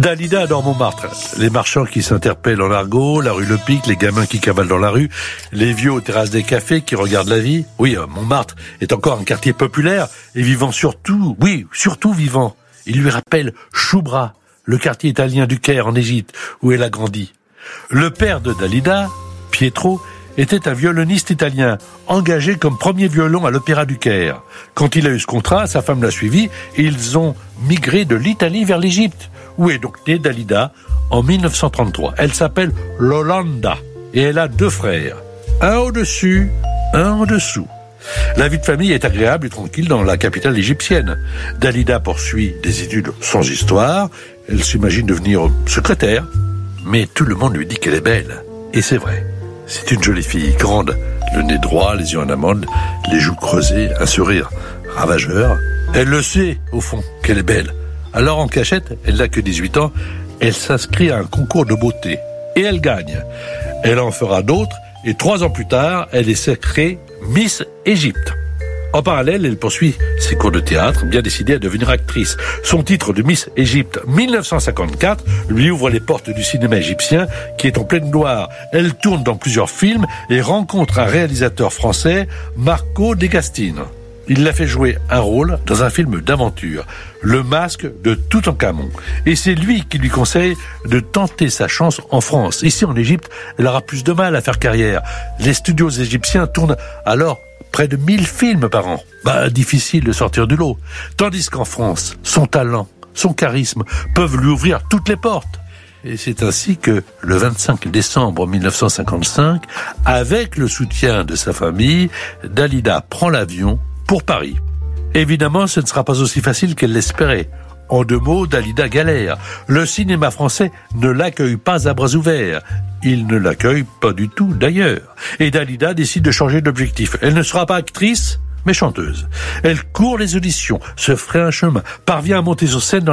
Dalida dans Montmartre. Les marchands qui s'interpellent en argot, la rue Le Pic, les gamins qui cavalent dans la rue, les vieux aux terrasses des cafés qui regardent la vie. Oui, Montmartre est encore un quartier populaire et vivant surtout vivant. Il lui rappelle Choubra, le quartier italien du Caire en Égypte, où elle a grandi. Le père de Dalida, Pietro, était un violoniste italien, engagé comme premier violon à l'Opéra du Caire. Quand il a eu ce contrat, sa femme l'a suivi et ils ont migré de l'Italie vers l'Égypte, où est donc née Dalida en 1933. Elle s'appelle Lolanda et elle a 2 frères, un au-dessus, un en dessous. La vie de famille est agréable et tranquille dans la capitale égyptienne. Dalida poursuit des études sans histoire, elle s'imagine devenir secrétaire, mais tout le monde lui dit qu'elle est belle. Et c'est vrai. C'est une jolie fille, grande, le nez droit, les yeux en amande, les joues creusées, un sourire ravageur. Elle le sait, au fond, qu'elle est belle. Alors en cachette, elle n'a que 18 ans, elle s'inscrit à un concours de beauté. Et elle gagne. Elle en fera d'autres, et 3 ans plus tard, elle est sacrée Miss Égypte. En parallèle, elle poursuit ses cours de théâtre, bien décidée à devenir actrice. Son titre de Miss Égypte 1954 lui ouvre les portes du cinéma égyptien qui est en pleine gloire. Elle tourne dans plusieurs films et rencontre un réalisateur français, Marco Degastine. Il l'a fait jouer un rôle dans un film d'aventure, Le Masque de Toutankhamon. Et c'est lui qui lui conseille de tenter sa chance en France. Ici, en Égypte, elle aura plus de mal à faire carrière. Les studios égyptiens tournent alors près de 1000 films par an. Difficile de sortir du lot. Tandis qu'en France, son talent, son charisme peuvent lui ouvrir toutes les portes. Et c'est ainsi que, le 25 décembre 1955, avec le soutien de sa famille, Dalida prend l'avion pour Paris. Évidemment, ce ne sera pas aussi facile qu'elle l'espérait. En 2 mots, Dalida galère. Le cinéma français ne l'accueille pas à bras ouverts. Il ne l'accueille pas du tout d'ailleurs. Et Dalida décide de changer d'objectif. Elle ne sera pas actrice, mais chanteuse. Elle court les auditions, se ferait un chemin, parvient à monter sur scène dans